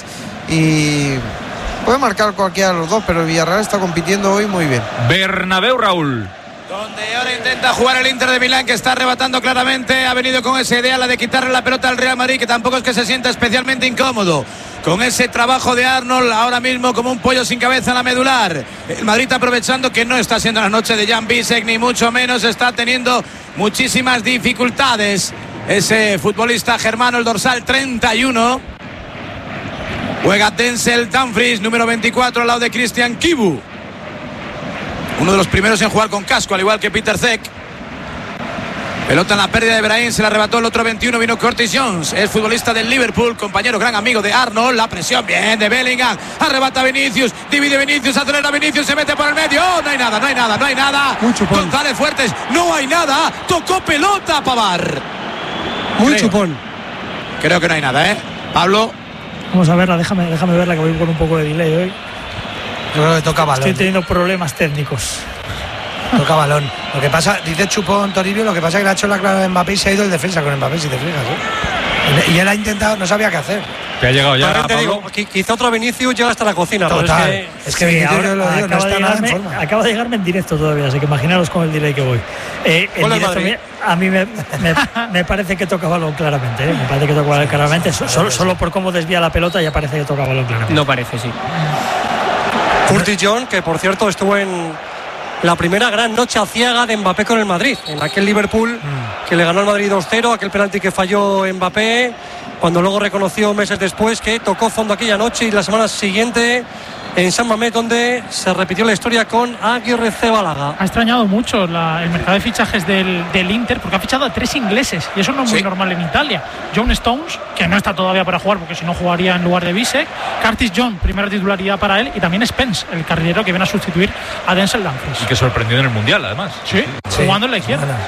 y puede marcar cualquiera de los dos, pero el Villarreal está compitiendo hoy muy bien. Bernabéu, Raúl. Donde ahora intenta jugar el Inter de Milán, que está arrebatando claramente. Ha venido con esa idea, la de quitarle la pelota al Real Madrid, que tampoco es que se sienta especialmente incómodo con ese trabajo de Arnold, ahora mismo como un pollo sin cabeza en la medular. El Madrid aprovechando que no está siendo la noche de Jan Bisek, ni mucho menos, está teniendo muchísimas dificultades ese futbolista germano, el dorsal 31. Juega Denzel Dumfries, número 24, al lado de Christian Kibu, uno de los primeros en jugar con casco, al igual que Peter Cech. Pelota en la pérdida de Brahim, se la arrebató el otro 21, vino Curtis Jones, es futbolista del Liverpool, compañero, gran amigo de Arnold. La presión bien de Bellingham, arrebata Vinicius, divide Vinicius, acelera Vinicius, se mete por el medio. No hay nada. González Fuertes, no hay nada, tocó pelota Pavard. Chupón. Creo que no hay nada, Pablo. Vamos a verla, déjame verla, que voy con un poco de delay hoy. Yo creo que toca balón. Estoy teniendo problemas técnicos. Toca balón. Lo que pasa, dice Chupón Toribio, lo que pasa es que le ha hecho la clave de Mbappé y se ha ido el defensa con Mbappé, si te fijas, Y él ha intentado, no sabía qué hacer. Te ha llegado ya, te digo, quizá otro Vinicius llega hasta la cocina. Total. Es que Vinicius, ahora, lo digo, no está nada en forma. Acaba de llegarme en directo todavía, así que imaginaros con el delay que voy. A mí me parece que toca balón claramente. Me parece que toca balón claramente. Solo por cómo desvía la pelota ya parece que toca balón claramente. No parece, sí. Curtis Jones, que por cierto estuvo en la primera gran noche aciaga de Mbappé con el Madrid, en aquel Liverpool que le ganó al Madrid 2-0, aquel penalti que falló Mbappé, cuando luego reconoció meses después que tocó fondo aquella noche y la semana siguiente en San Mamés, donde se repitió la historia con Aguirre Zabalaga. Ha extrañado mucho el mercado de fichajes del Inter, porque ha fichado a 3 ingleses y eso no es muy normal en Italia. John Stones, que no está todavía para jugar porque si no jugaría en lugar de Bisek. Curtis John, primera titularidad para él, y también Spence, el carrilero que viene a sustituir a Denzel Dumfries. Y que sorprendió en el Mundial, además. Sí, jugando en la izquierda. Sí.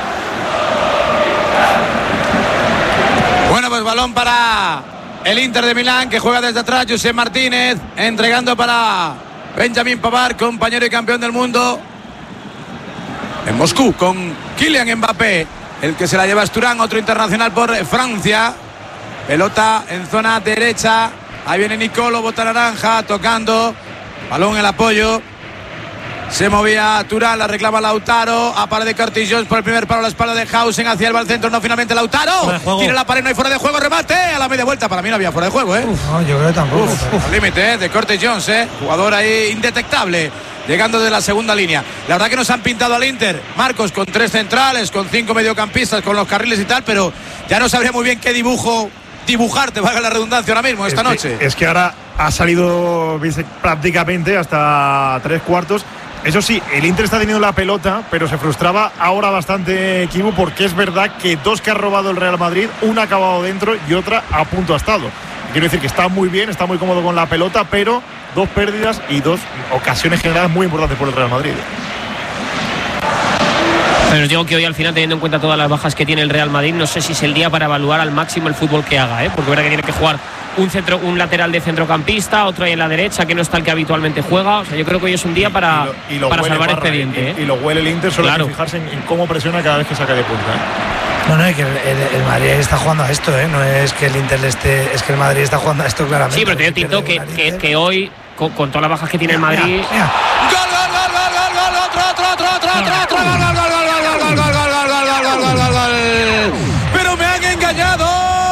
Bueno, pues balón para el Inter de Milán, que juega desde atrás. Josep Martínez entregando para Benjamin Pavard, compañero y campeón del mundo en Moscú, con Kylian Mbappé, el que se la lleva Sturán, otro internacional por Francia. Pelota en zona derecha. Ahí viene Nicolo, bota naranja, tocando. Balón en el apoyo. Se movía Turán, la reclama Lautaro. Aparece Curtis Jones por el primer palo a la espalda de Hausen. Hacia el centro, no, finalmente Lautaro. Tira la pared, no hay fuera de juego, remate. A la media vuelta, para mí no había fuera de juego, ¿eh? No, yo creo que tampoco. Al límite, de Curtis Jones, jugador ahí indetectable, llegando de la segunda línea. La verdad que nos han pintado al Inter, Marcos, con 3 centrales, con 5 mediocampistas, con los carriles y tal, pero ya no sabría muy bien qué dibujarte, valga la redundancia ahora mismo, esta noche. Es que ahora ha salido prácticamente hasta 3/4. Eso sí, el Inter está teniendo la pelota, pero se frustraba ahora bastante Kibu, porque es verdad que 2 que ha robado el Real Madrid, una ha acabado dentro y otra a punto ha estado. Quiero decir que está muy bien, está muy cómodo con la pelota, pero 2 pérdidas y 2 ocasiones generadas muy importantes por el Real Madrid. Pero os digo que hoy, al final, teniendo en cuenta todas las bajas que tiene el Real Madrid, no sé si es el día para evaluar al máximo el fútbol que haga, porque verá que tiene que jugar un lateral de centrocampista, otro ahí en la derecha, que no está el que habitualmente juega. O sea, yo creo que hoy es un día para salvar expediente. Y lo huele el Inter, solo hay que fijarse en cómo presiona cada vez que saca de punta. No, es que el Madrid está jugando a esto, no es que el Inter esté, es que el Madrid está jugando a esto claramente. Sí, pero te digo, Tinto, que hoy, con todas las bajas que tiene el Madrid. Pero me han engañado.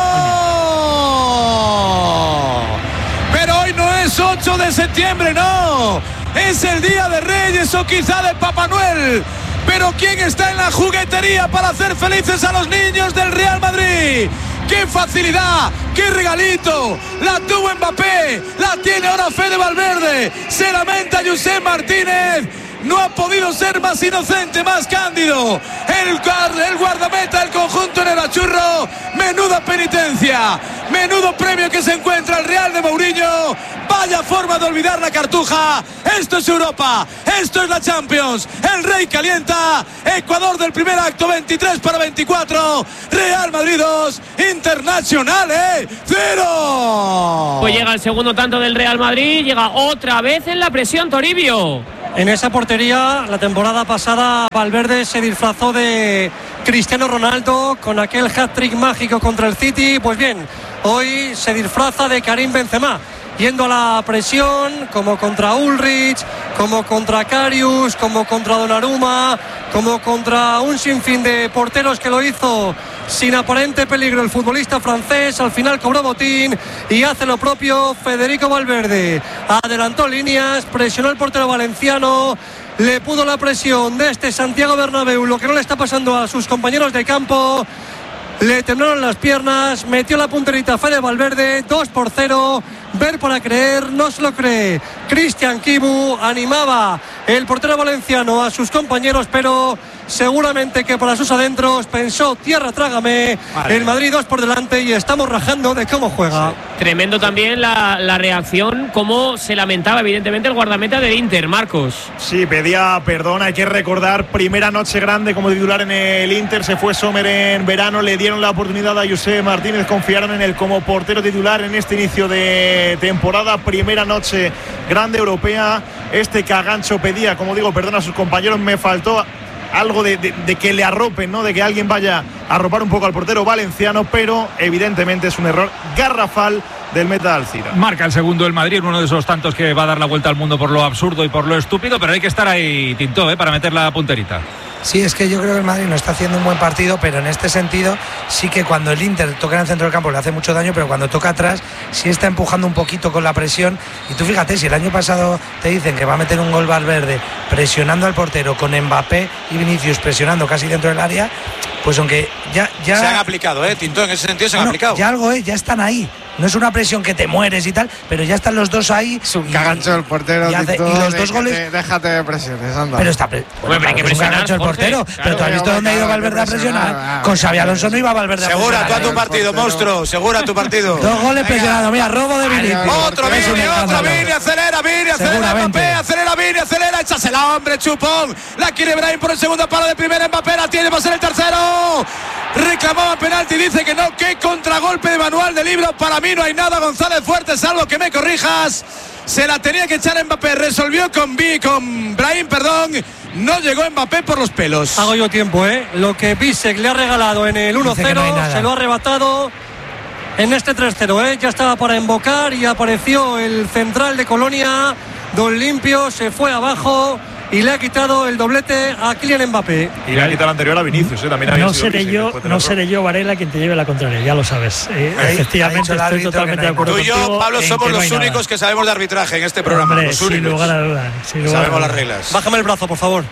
Pero hoy no es 8 de septiembre, no. Es el Día de Reyes o quizá de Papá Noel. Pero ¿quién está en la juguetería para hacer felices a los niños del Real Madrid? ¡Qué facilidad! ¡Qué regalito! La tuvo Mbappé, la tiene ahora Fede Valverde. Se lamenta Josep Martínez. No ha podido ser más inocente, más cándido. El guardameta del conjunto Nerazzurro. Menuda penitencia, menudo premio que se encuentra el Real de Mourinho. Vaya forma de olvidar la cartuja. Esto es Europa, esto es la Champions. El Rey calienta. Ecuador del primer acto, 23-24. Real Madrid 2, Internacional 0. Pues llega el segundo tanto del Real Madrid. Llega otra vez en la presión Toribio. En esa portería, la temporada pasada, Valverde se disfrazó de Cristiano Ronaldo con aquel hat-trick mágico contra el City. Pues bien, hoy se disfraza de Karim Benzema, yendo a la presión, como contra Ulrich, como contra Karius, como contra Donnarumma, como contra un sinfín de porteros que lo hizo sin aparente peligro el futbolista francés. Al final cobró botín y hace lo propio Federico Valverde. Adelantó líneas, presionó el portero valenciano, le pudo la presión de este Santiago Bernabéu, lo que no le está pasando a sus compañeros de campo. Le temblaron las piernas, metió la punterita Fede Valverde, 2-0. Ver para creer, no se lo cree. Cristian Kibu animaba el portero valenciano a sus compañeros, pero seguramente que para sus adentros pensó: tierra, trágame. Vale. El Madrid 2 por delante y estamos rajando de cómo juega. Sí. Tremendo también la reacción, cómo se lamentaba evidentemente el guardameta del Inter, Marcos. Sí, pedía perdón. Hay que recordar, primera noche grande como titular en el Inter. Se fue Sommer en verano, le dieron la oportunidad a Josep Martínez, confiaron en él como portero titular en este inicio de temporada. Primera noche grande europea. Este Cagancho pedía, como digo, perdón a sus compañeros. Me faltó algo de que le arropen, ¿no? De que alguien vaya a arropar un poco al portero valenciano, pero evidentemente es un error garrafal del meta Alcira. Marca el segundo el Madrid, uno de esos tantos que va a dar la vuelta al mundo por lo absurdo y por lo estúpido, pero hay que estar ahí, Tinto, para meter la punterita. Sí, es que yo creo que el Madrid no está haciendo un buen partido, pero en este sentido sí que cuando el Inter toca en el centro del campo le hace mucho daño, pero cuando toca atrás sí está empujando un poquito con la presión. Y tú fíjate, si el año pasado te dicen que va a meter un gol Valverde presionando al portero, con Mbappé y Vinicius presionando casi dentro del área, pues aunque Se han aplicado, Tintón, en ese sentido se han aplicado. Ya algo ya están ahí. No es una presión que te mueres y tal, pero ya están los dos ahí. Es un cagancho el portero. Y los dos goles. Déjate de presiones, anda. Pero está. Hay que presionar, el portero. Jorge, pero tú has visto dónde ha ido Valverde a presionar. Con Xabi Alonso no iba Valverde a presionar. Segura tú a tu partido, monstruo. Segura a tu partido. 2 goles presionados. Mira, robo de Vini. Otro Vini, acelera, Mbappé, acelera, échasela, hombre, chupón. La quiere Brahim por el segundo palo de primera, Mbappé la tiene, va a ser el tercero. Reclamaba penalti, dice que no, qué contragolpe de manual de libro. Para mí no hay nada, González Fuerte, salvo que me corrijas. Se la tenía que echar Mbappé, resolvió con Brahim, no llegó Mbappé por los pelos. Hago yo tiempo, lo que Bisek le ha regalado en el 1-0, se lo ha arrebatado en este 3-0, ya estaba para invocar y apareció el central de Colonia, Don Limpio, se fue abajo y le ha quitado el doblete a Kylian Mbappé. Y le ha quitado el anterior a Vinicius, también no seré yo, Varela, quien te lleve la contraria, ya lo sabes. Efectivamente, estoy totalmente de acuerdo contigo. Tú y yo, Pablo, somos los únicos que sabemos de arbitraje en este programa. Hombre, los únicos. Sin lugar a dudas. Sabemos las reglas. Bájame el brazo, por favor.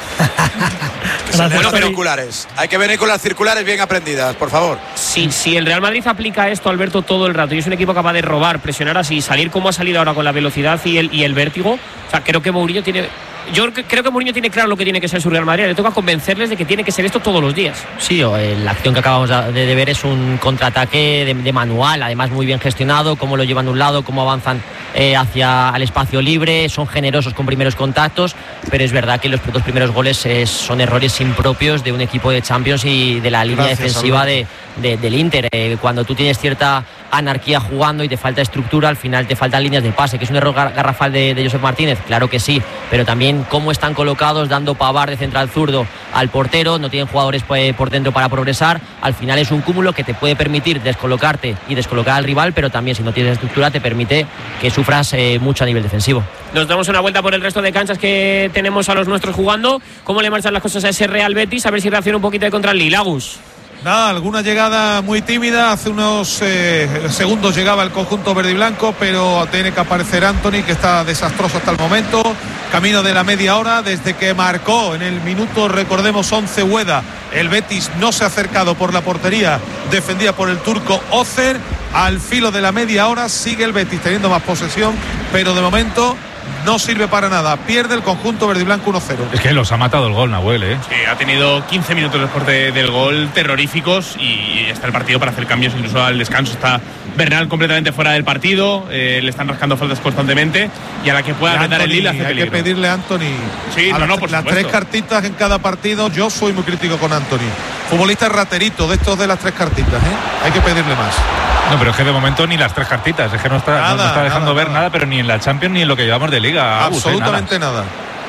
Buenos binoculares. Hay que venir con las circulares bien aprendidas, por favor. Si el Real Madrid aplica esto, Alberto, todo el rato, y es un equipo capaz de robar, presionar así, salir como ha salido ahora con la velocidad y el vértigo, o sea, creo que Mourinho tiene... Yo creo que Mourinho tiene claro lo que tiene que ser su Real Madrid. Le toca convencerles de que tiene que ser esto todos los días. Sí, la acción que acabamos de ver es un contraataque de manual, además muy bien gestionado, cómo lo llevan de un lado, cómo avanzan hacia el espacio libre, son generosos con primeros contactos, pero es verdad que los dos primeros goles son errores impropios de un equipo de Champions y de la línea defensiva del Inter. Cuando tú tienes cierta anarquía jugando y te falta estructura, al final te faltan líneas de pase, que es un error garrafal de Josep Martínez, claro que sí, pero también cómo están colocados, dando Pavard de central zurdo al portero, no tienen jugadores por dentro para progresar, al final es un cúmulo que te puede permitir descolocarte y descolocar al rival, pero también si no tienes estructura te permite que sufras mucho a nivel defensivo. Nos damos una vuelta por el resto de canchas que tenemos a los nuestros jugando. ¿Cómo le marchan las cosas a ese Real Betis? A ver si reacciona un poquito de contra el Lille. Agus. Nada, alguna llegada muy tímida. Hace unos segundos llegaba el conjunto verde y blanco, pero tiene que aparecer Antony, que está desastroso hasta el momento. Camino de la media hora, desde que marcó en el minuto, recordemos, 11 Ueda. El Betis no se ha acercado por la portería defendida por el turco Ozer. Al filo de la media hora sigue el Betis teniendo más posesión, pero de momento no sirve para nada. Pierde el conjunto verde y blanco 1-0. Es que los ha matado el gol, Nahuel, Sí, ha tenido 15 minutos después del gol terroríficos y está el partido para hacer cambios, incluso al descanso. Está Bernal completamente fuera del partido, le están rascando faltas constantemente y a la que pueda apretar el Lille hace peligro. Hay que pedirle a Anthony. Sí, por las 3 cartitas en cada partido. Yo soy muy crítico con Anthony. Futbolista raterito de estos de las 3 cartitas, Hay que pedirle más. No, pero es que de momento ni las 3 cartitas, es que no está dejando ver nada, pero ni en la Champions ni en lo que llevamos de Liga. Absolutamente nada.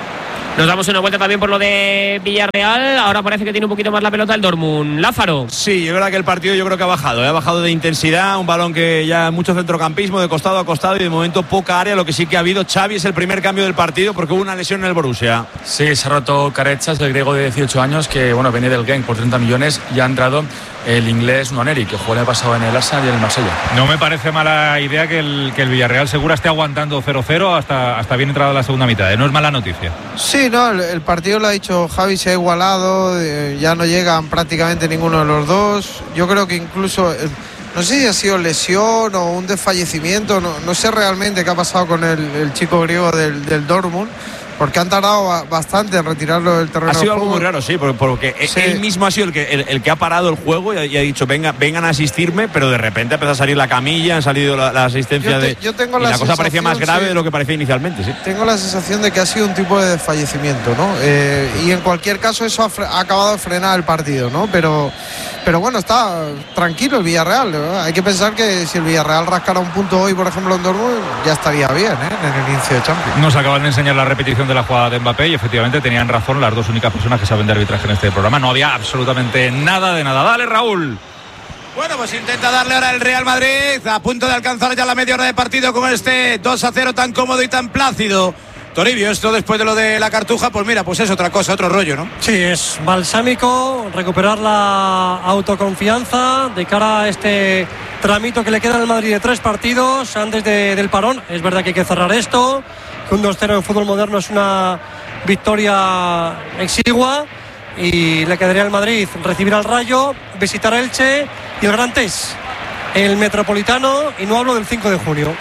Nos damos una vuelta también por lo de Villarreal. Ahora parece que tiene un poquito más la pelota el Dortmund. Lázaro. Sí, es verdad que el partido yo creo que ha bajado de intensidad, un balón que ya mucho centrocampismo de costado a costado y de momento poca área. Lo que sí que ha habido, Xavi, es el primer cambio del partido porque hubo una lesión en el Borussia. Sí, se ha roto Carechas, el griego de 18 años que venía del Genk por 30 millones y ha entrado el inglés Nwaneri, que jugó el año pasado en el Arsenal y en el Marsella. No me parece mala idea que el Villarreal Segura esté aguantando 0-0 hasta bien entrada la segunda mitad, no es mala noticia. Sí, no, el partido lo ha dicho Javi, se ha igualado, ya no llegan prácticamente ninguno de los dos. Yo creo que incluso, no sé si ha sido lesión o un desfallecimiento, no sé realmente qué ha pasado con el chico griego del Dortmund, porque han tardado bastante en retirarlo del terreno. Ha sido algo muy raro, sí, porque él mismo ha sido el que ha parado el juego y ha dicho vengan a asistirme, pero de repente empezó a salir la camilla, han salido la asistencia y la cosa parecía más grave de lo que parecía inicialmente, sí. Tengo la sensación de que ha sido un tipo de desfallecimiento, ¿no? Y en cualquier caso eso ha acabado de frenar el partido, ¿no? Pero bueno, está tranquilo el Villarreal, ¿verdad? Hay que pensar que si el Villarreal rascara un punto hoy, por ejemplo, en Dortmund, ya estaría bien, en el inicio de Champions. Nos acaban de enseñar la repetición de la jugada de Mbappé y efectivamente tenían razón las dos únicas personas que saben de arbitraje en este programa. No había absolutamente nada de nada. Dale, Raúl. Bueno, pues intenta darle ahora el Real Madrid, a punto de alcanzar ya la media hora de partido con este 2-0 tan cómodo y tan plácido. Toribio, esto después de lo de la Cartuja, pues mira, pues es otra cosa, otro rollo, ¿no? Sí, es balsámico, recuperar la autoconfianza de cara a este tramito que le queda al Madrid de 3 partidos antes del parón. Es verdad que hay que cerrar esto, que un 2-0 en fútbol moderno es una victoria exigua, y le quedaría al Madrid recibir al Rayo, visitar a Elche y el Gran Tes, el Metropolitano, y no hablo del 5 de junio.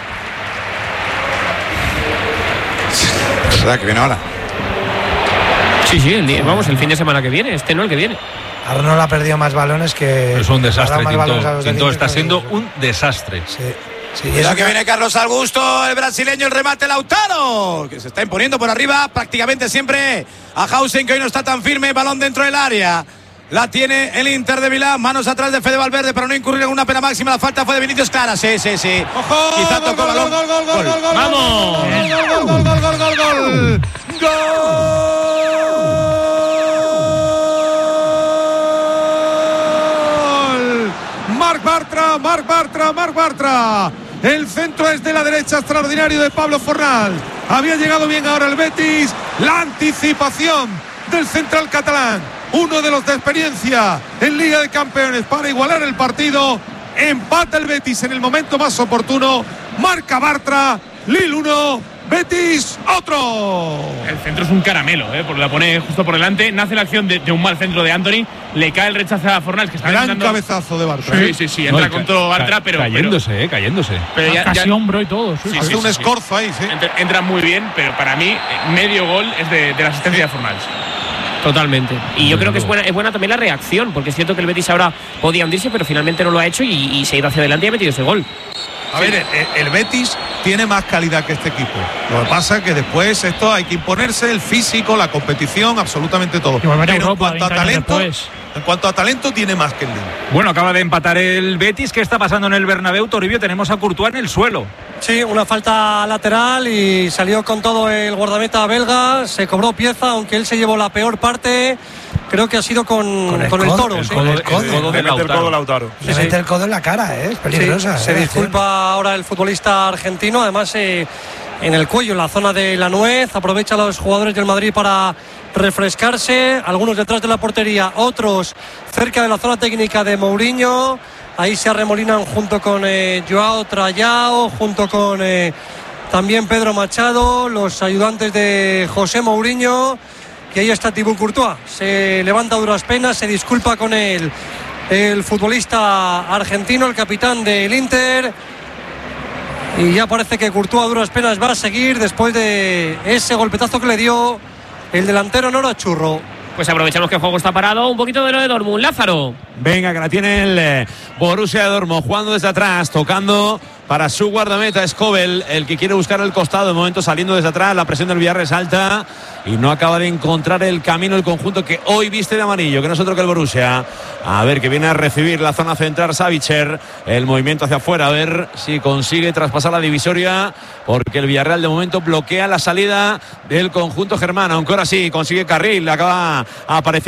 Es verdad que viene ahora. Sí, el fin de semana que viene, no el que viene. Arnold ha perdido más balones que... Es un desastre, Tinto está siendo un desastre. Sí, y eso que viene Carlos Augusto, el brasileño, el remate Lautaro, que se está imponiendo por arriba prácticamente siempre a Hausen, que hoy no está tan firme, balón dentro del área. La tiene el Inter de Milán, manos atrás de Fede Valverde para no incurrir en una pena máxima. La falta fue de Vinicius Clara, sí. ¡Ojo! Quizá tocó balón. ¡Gol! ¡Vamos! ¡Gol! Marc Bartra. El centro es de la derecha, extraordinario de Pablo Fornal. Había llegado bien ahora el Betis. La anticipación del central catalán, uno de los de experiencia en Liga de Campeones, para igualar el partido. Empata el Betis en el momento más oportuno. Marca Bartra. Lille 1, Betis otro. El centro es un caramelo, porque la pone justo por delante. Nace la acción de un mal centro de Anthony. Le cae el rechazo a Fornals, que está gran intentando... cabezazo de Bartra. Sí, entra con todo Bartra, pero... Cayéndose. Pero casi hombro y todo. Hace un escorzo ahí, sí. Entra muy bien, pero para mí medio gol es de la asistencia de Fornals. Totalmente. Y yo creo que es buena también la reacción, porque es cierto que el Betis ahora podía hundirse, pero finalmente no lo ha hecho y se ha ido hacia adelante y ha metido ese gol. A ver, el Betis tiene más calidad que este equipo. Lo que pasa es que después esto hay que imponerse, el físico, la competición, absolutamente todo. Pero Europa, en cuanto a talento tiene más que el Lille. Bueno, acaba de empatar el Betis. ¿Qué está pasando en el Bernabéu, Toribio? Tenemos a Courtois en el suelo. Sí, una falta lateral y salió con todo el guardameta belga. Se cobró pieza, aunque él se llevó la peor parte. Creo que ha sido con el toro. El codo de Lautaro. Le mete el codo en la cara, es peligrosa. Se disculpa ahora el futbolista argentino, además en el cuello, en la zona de la nuez. Aprovecha a los jugadores del Madrid para refrescarse, algunos detrás de la portería, otros cerca de la zona técnica de Mourinho. Ahí se arremolinan junto con Joao Trayao, junto con también Pedro Machado, los ayudantes de José Mourinho. Y ahí está Thibaut Courtois, se levanta a duras penas, se disculpa con el futbolista argentino, el capitán del Inter. Y ya parece que Courtois a duras penas va a seguir después de ese golpetazo que le dio el delantero Nora Churro. Pues aprovechamos que el juego está parado. Un poquito de lo de Dortmund, Lázaro. Venga, que la tiene el Borussia de Dortmund, jugando desde atrás, tocando para su guardameta Skobel, el que quiere buscar el costado. De momento saliendo desde atrás, la presión del Villarreal es alta y no acaba de encontrar el camino el conjunto que hoy viste de amarillo, que no es otro que el Borussia. A ver, que viene a recibir la zona central Savitzer, el movimiento hacia afuera, a ver si consigue traspasar la divisoria, porque el Villarreal de momento bloquea la salida del conjunto germano, aunque ahora sí consigue carril, acaba apareciendo